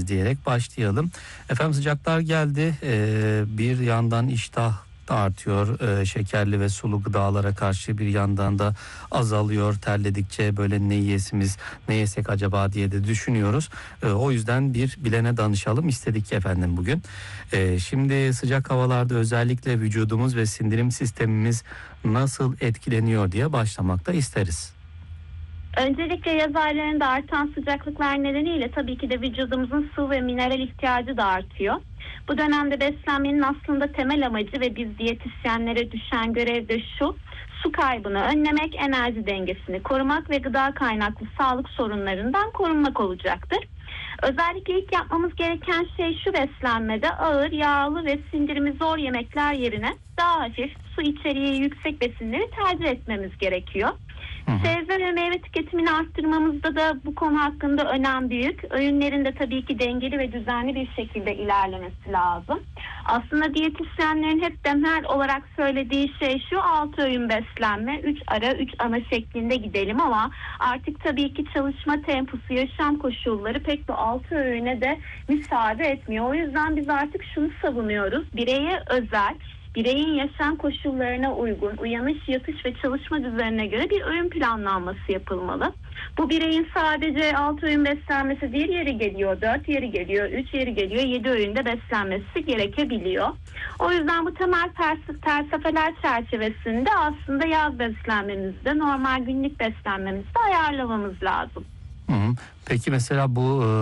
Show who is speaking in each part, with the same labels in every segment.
Speaker 1: besleneceğiz diyerek başlayalım. Efendim sıcaklar geldi. Bir yandan iştah da artıyor. Şekerli ve sulu gıdalara karşı bir yandan da azalıyor. Terledikçe böyle ne yesek acaba diye de düşünüyoruz. O yüzden bir bilene danışalım istedik efendim bugün. Şimdi sıcak havalarda özellikle vücudumuz ve sindirim sistemimiz nasıl etkileniyor diye başlamakta isteriz.
Speaker 2: Öncelikle yaz aylarında artan sıcaklıklar nedeniyle tabii ki de vücudumuzun su ve mineral ihtiyacı da artıyor. Bu dönemde beslenmenin aslında temel amacı ve biz diyetisyenlere düşen görev de şu: su kaybını önlemek, enerji dengesini korumak ve gıda kaynaklı sağlık sorunlarından korunmak olacaktır. Özellikle ilk yapmamız gereken şey şu: beslenmede ağır, yağlı ve sindirimi zor yemekler yerine daha hafif, su içeriği yüksek besinleri tercih etmemiz gerekiyor. Sebze ve meyve tüketimini arttırmamızda da bu konu hakkında önem büyük. Öğünlerin de tabii ki dengeli ve düzenli bir şekilde ilerlemesi lazım. Aslında diyetisyenlerin hep temel olarak söylediği şey şu: 6 öğün beslenme, 3 ara 3 ana şeklinde gidelim, ama artık tabii ki çalışma temposu, yaşam koşulları pek bu 6 öğüne de müsaade etmiyor. O yüzden biz artık şunu savunuyoruz: bireye özel, bireyin yaşam koşullarına uygun, uyanış, yatış ve çalışma düzenine göre bir öğün planlanması yapılmalı. Bu bireyin sadece 6 öğün beslenmesi değil, yeri geliyor 4, yeri geliyor 3, yeri geliyor 7 öğünde beslenmesi gerekebiliyor. O yüzden bu temel felsefeler çerçevesinde aslında yaz beslenmemizde normal günlük beslenmemizde ayarlamamız lazım.
Speaker 1: Peki mesela bu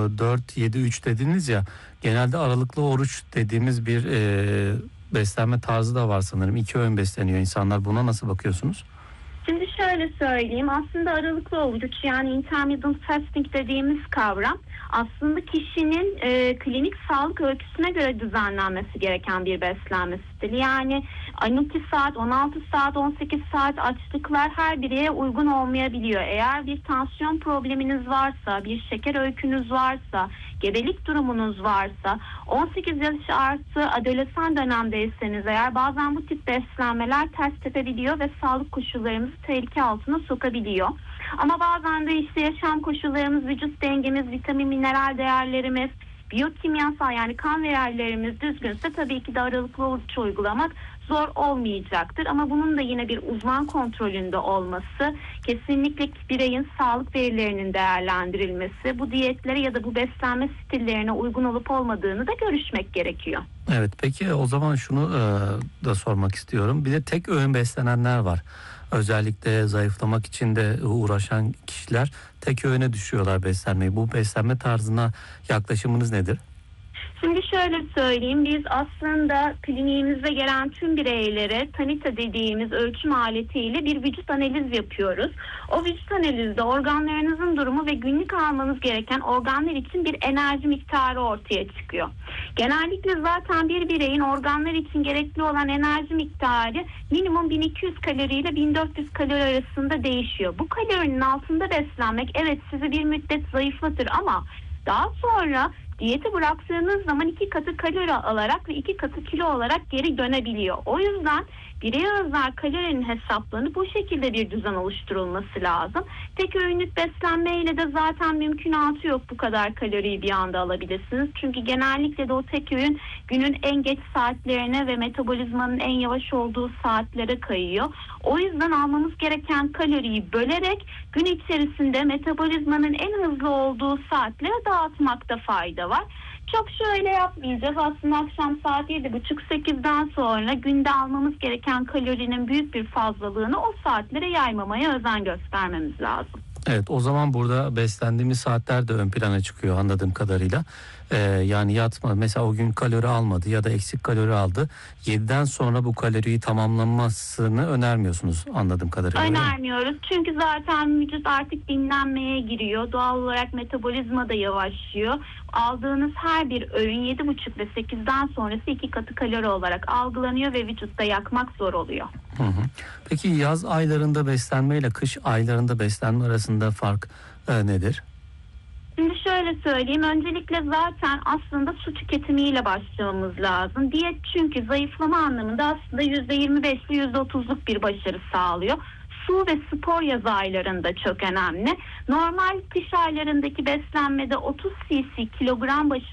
Speaker 1: 4-7-3 dediniz ya, genelde aralıklı oruç dediğimiz bir beslenme tarzı da var sanırım. 2 öğün besleniyor insanlar. Buna nasıl bakıyorsunuz?
Speaker 2: Şimdi şöyle söyleyeyim, aslında aralıklı oruç, yani intermittent fasting dediğimiz kavram aslında kişinin klinik sağlık öyküsüne göre düzenlenmesi gereken bir beslenme stili. Yani 12 saat, 16 saat, 18 saat açlıklar her bireye uygun olmayabiliyor. Eğer bir tansiyon probleminiz varsa, bir şeker öykünüz varsa, gebelik durumunuz varsa, 18 yaş artı adolesan dönemdeyseniz eğer, bazen bu tip beslenmeler ters tepebiliyor ve sağlık koşullarımızı tehlike altına sokabiliyor. Ama bazen de işte yaşam koşullarımız, vücut dengemiz, vitamin, mineral değerlerimiz, biyokimyasal yani kan değerlerimiz düzgünse tabii ki de aralıklı oruç uygulamak zor olmayacaktır. Ama bunun da yine bir uzman kontrolünde olması, kesinlikle bireyin sağlık verilerinin değerlendirilmesi, bu diyetlere ya da bu beslenme stillerine uygun olup olmadığını da görüşmek gerekiyor.
Speaker 1: Evet, peki o zaman şunu da sormak istiyorum. Bir de tek öğün beslenenler var. Özellikle zayıflamak için de uğraşan kişiler tek öğüne düşüyorlar beslenmeyi. Bu beslenme tarzına yaklaşımınız nedir?
Speaker 2: Şimdi şöyle söyleyeyim, biz aslında kliniğimize gelen tüm bireylere Tanita dediğimiz ölçüm aletiyle bir vücut analiz yapıyoruz. O vücut analizde organlarınızın durumu ve günlük almanız gereken organlar için bir enerji miktarı ortaya çıkıyor. Genellikle zaten bir bireyin organlar için gerekli olan enerji miktarı minimum 1200 kalori ile 1400 kalori arasında değişiyor. Bu kalorinin altında beslenmek evet sizi bir müddet zayıflatır, ama daha sonra diyeti bıraktığınız zaman 2 katı kalori alarak ve 2 katı kilo olarak geri dönebiliyor. O yüzden bireye özel kalorinin hesaplanıp bu şekilde bir düzen oluşturulması lazım. Tek öğünlük beslenmeyle de zaten mümkünatı yok bu kadar kaloriyi bir anda alabilirsiniz. Çünkü genellikle de o tek öğün günün en geç saatlerine ve metabolizmanın en yavaş olduğu saatlere kayıyor. O yüzden almamız gereken kaloriyi bölerek gün içerisinde metabolizmanın en hızlı olduğu saatlere dağıtmakta fayda var. Çok şöyle yapmayacağız. Aslında akşam saat 7.30-8'den sonra günde almamız gereken kalorinin büyük bir fazlalığını o saatlere yaymamaya özen göstermemiz lazım.
Speaker 1: Evet, o zaman burada beslendiğimiz saatler de ön plana çıkıyor anladığım kadarıyla. Yani yatma mesela, o gün kalori almadı ya da eksik kalori aldı. 7'den sonra bu kaloriyi tamamlanmasını önermiyorsunuz anladığım kadarıyla.
Speaker 2: Önermiyoruz. Çünkü zaten vücut artık dinlenmeye giriyor. Doğal olarak metabolizma da yavaşlıyor. Aldığınız her bir öğün 7.30 ve 8'den sonrası 2 katı kalori olarak algılanıyor ve vücutta yakmak zor oluyor.
Speaker 1: Peki yaz aylarında beslenme ile kış aylarında beslenme arasında fark nedir?
Speaker 2: Şimdi şöyle söyleyeyim, öncelikle zaten aslında su tüketimiyle başlamamız lazım. Diyet çünkü zayıflama anlamında aslında %25'li %30'luk bir başarı sağlıyor. Su ve spor yaz aylarında çok önemli. Normal kış aylarındaki beslenmede 30 cc kilogram başı